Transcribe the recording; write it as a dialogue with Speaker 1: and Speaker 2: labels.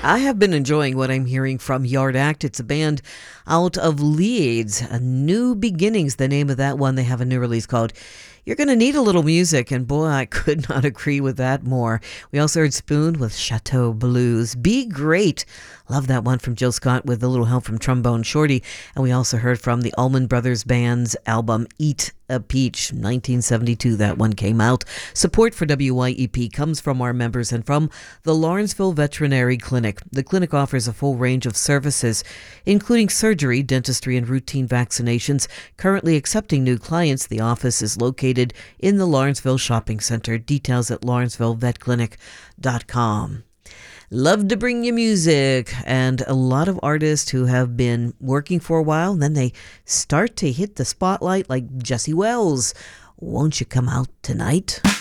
Speaker 1: I have been enjoying what I'm hearing from Yard Act. It's a band out of Leeds. A New Beginnings, the name of that one. They have a new release called You're Gonna Need a Little Music, and boy, I could not agree with that more. We also heard Spoon with Chateau Blues. Be Great. Love that one from Jill Scott with a little help from Trombone Shorty. And we also heard from the Allman Brothers Band's album Eat a Peach, 1972. That one came out. Support for WYEP comes from our members and from the Lawrenceville Veterinary Clinic. The clinic offers a full range of services, including surgery, dentistry, and routine vaccinations. Currently accepting new clients, the office is located in the Lawrenceville Shopping Center. Details at lawrencevillevetclinic.com. Love to bring you music, and a lot of artists who have been working for a while, and then they start to hit the spotlight, like Jesse Wells. Won't you come out tonight?